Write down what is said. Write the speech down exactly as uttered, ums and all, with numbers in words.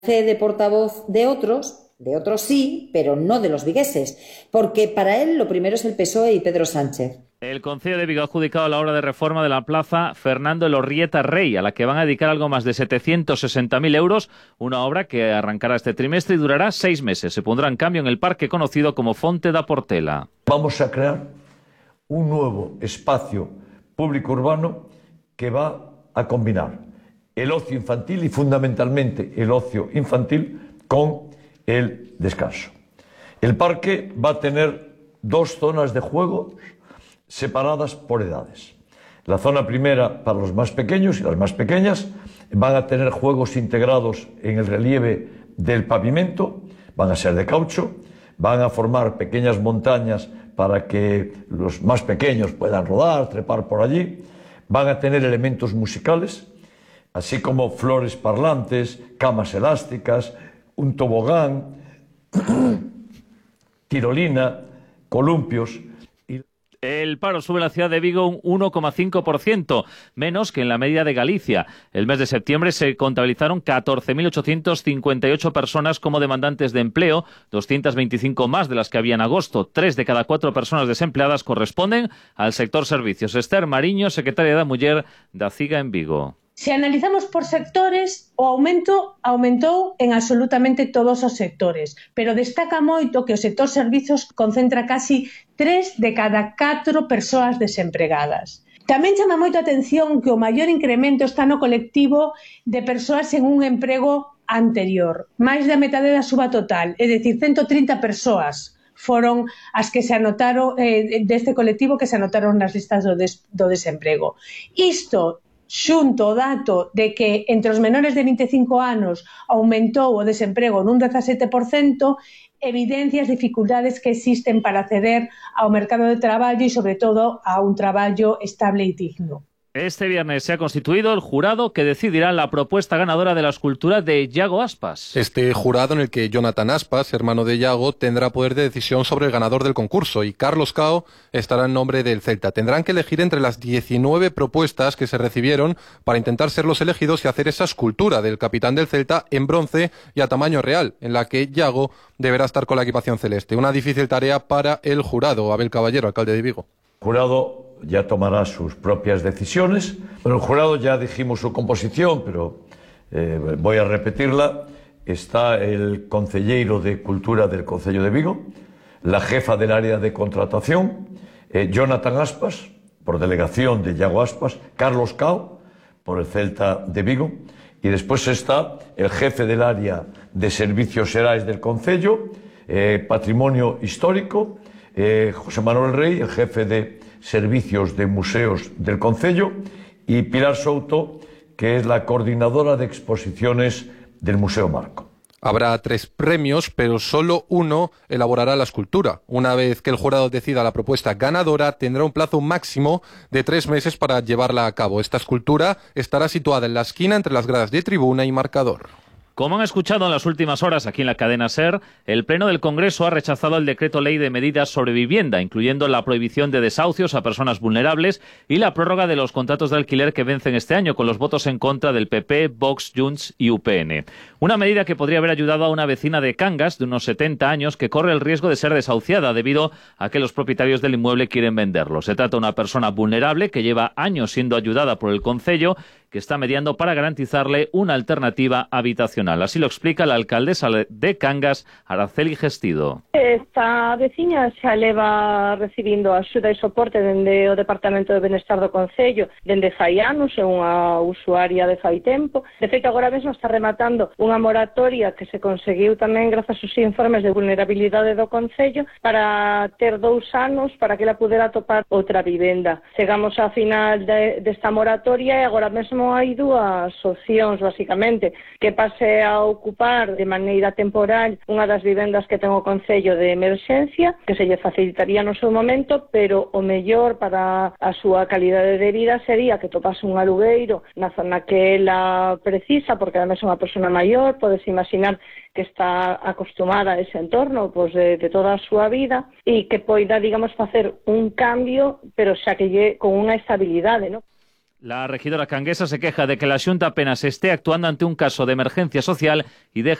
de portavoz de otros, de otros sí, pero no de los vigueses, porque para él lo primero es el P S O E y Pedro Sánchez. El Concello de Vigo ha adjudicado la obra de reforma de la plaza Fernando Elorrieta Rey, a la que van a dedicar algo más de setecientos sesenta mil euros, una obra que arrancará este trimestre y durará seis meses. Se pondrá en cambio en el parque conocido como Fonte da Portela. Vamos a crear un nuevo espacio público urbano que va a combinar el ocio infantil y fundamentalmente el ocio infantil con el descanso. El parque va a tener dos zonas de juego separadas por edades. La zona primera para los más pequeños y las más pequeñas van a tener juegos integrados en el relieve del pavimento, van a ser de caucho, van a formar pequeñas montañas para que los más pequeños puedan rodar, trepar por allí, van a tener elementos musicales, así como flores parlantes, camas elásticas, un tobogán, tirolina, columpios. El paro sube en la ciudad de Vigo un uno coma cinco por ciento, menos que en la media de Galicia. El mes de septiembre se contabilizaron catorce mil ochocientas cincuenta y ocho personas como demandantes de empleo, doscientas veinticinco más de las que había en agosto. Tres de cada cuatro personas desempleadas corresponden al sector servicios. Esther Mariño, secretaria da Muller da CIGA en Vigo. Se analizamos por sectores, o aumento aumentou en absolutamente todos os sectores, pero destaca moito que o sector servizos concentra casi tres de cada catro persoas desempregadas. Tamén chama moito a atención que o maior incremento está no colectivo de persoas en un emprego anterior, máis da metade da suba total, é dicir, ciento trinta persoas foron as que se anotaron eh, deste colectivo que se anotaron nas listas do, des, do desemprego. Isto xunto o dato de que entre os menores de vinte e cinco anos aumentou o desemprego nun dezasete por cento, evidencia as dificultades que existen para acceder ao mercado de traballo e, sobre todo, a un traballo estable e digno. Este viernes se ha constituido el jurado que decidirá la propuesta ganadora de la escultura de Yago Aspas. Este jurado en el que Jonathan Aspas, hermano de Yago, tendrá poder de decisión sobre el ganador del concurso y Carlos Cao estará en nombre del Celta. Tendrán que elegir entre las diecinueve propuestas que se recibieron para intentar ser los elegidos y hacer esa escultura del capitán del Celta en bronce y a tamaño real, en la que Yago deberá estar con la equipación celeste. Una difícil tarea para el jurado. Abel Caballero, alcalde de Vigo. Jurado ya tomará sus propias decisiones. Bueno, el jurado ya dijimos su composición, pero eh, voy a repetirla. Está el concelleiro de Cultura del Concello de Vigo, la jefa del área de contratación, eh, Jonathan Aspas, por delegación de Yago Aspas, Carlos Cao, por el Celta de Vigo, y después está el jefe del área de servicios xerais del Concello, eh, patrimonio histórico, eh, José Manuel Rey, el jefe de Servicios de Museos del Concello, y Pilar Souto, que es la coordinadora de exposiciones del Museo Marco. Habrá tres premios, pero solo uno elaborará la escultura. Una vez que el jurado decida la propuesta ganadora, tendrá un plazo máximo de tres meses para llevarla a cabo. Esta escultura estará situada en la esquina entre las gradas de tribuna y marcador. Como han escuchado en las últimas horas aquí en la cadena SER, el Pleno del Congreso ha rechazado el decreto ley de medidas sobre vivienda, incluyendo la prohibición de desahucios a personas vulnerables y la prórroga de los contratos de alquiler que vencen este año, con los votos en contra del P P, Vox, Junts y U P N. Una medida que podría haber ayudado a una vecina de Cangas, de unos setenta años, que corre el riesgo de ser desahuciada debido a que los propietarios del inmueble quieren venderlo. Se trata de una persona vulnerable que lleva años siendo ayudada por el Concello, que está mediando para garantizarle una alternativa habitacional. Así lo explica la alcaldesa de Cangas, Araceli Gestido. Esta veciña xa leva recibindo axuda e soporte dende o Departamento de Benestar do Concello dende fai anos, é unha usuaria de fai tempo. De feito, agora mesmo está rematando unha moratoria que se conseguiu tamén grazas aos informes de vulnerabilidade do Concello para ter dous anos para que ela pudera topar outra vivenda. Chegamos a final de, desta moratoria e agora mesmo hai dúas opcións, basicamente, que pase a ocupar de maneira temporal unha das vivendas que ten o Concello de emerxencia, que se lle facilitaría no seu momento, pero o mellor para a súa calidade de vida sería que topase un alugueiro na zona que ela precisa, porque además é unha persona maior, podes imaginar que está acostumada a ese entorno pois, de, de toda a súa vida e que poida, digamos, facer un cambio, pero xa que lle con unha estabilidade, non? La regidora canguesa se queja de que la Xunta apenas esté actuando ante un caso de emergencia social y deja